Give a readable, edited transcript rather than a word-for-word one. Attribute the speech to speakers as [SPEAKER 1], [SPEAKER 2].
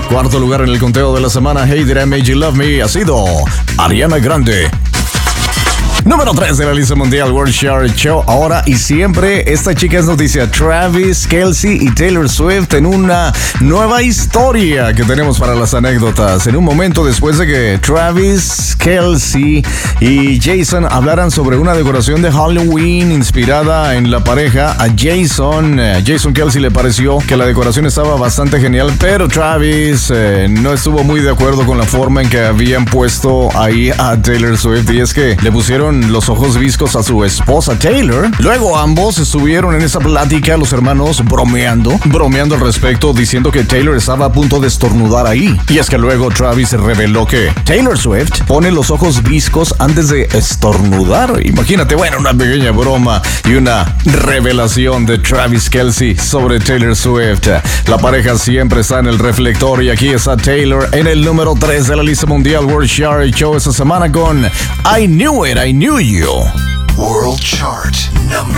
[SPEAKER 1] Cuarto lugar en el conteo de la semana, Hey Did I Make You Love Me, ha sido Ariana Grande. Número 3 de la lista mundial World Chart Show. Ahora y siempre, esta chica es noticia. Travis Kelce y Taylor Swift en una nueva historia que tenemos para las anécdotas. En un momento después de que Travis Kelce y Jason hablaran sobre una decoración de Halloween inspirada en la pareja, a Jason Kelce le pareció que la decoración estaba bastante genial, pero Travis no estuvo muy de acuerdo con la forma en que habían puesto ahí a Taylor Swift, y es que le pusieron los ojos viscos a su esposa Taylor. Luego ambos estuvieron en esa plática, los hermanos bromeando al respecto, diciendo que Taylor estaba a punto de estornudar ahí. Y es que luego Travis reveló que Taylor Swift pone los ojos viscos antes de estornudar. Imagínate, bueno, una pequeña broma y una revelación de Travis Kelce sobre Taylor Swift. La pareja siempre está en el reflector y aquí está Taylor en el número 3 de la lista mundial World Chart Show esta semana con I Knew It, I Knew You.
[SPEAKER 2] World Chart number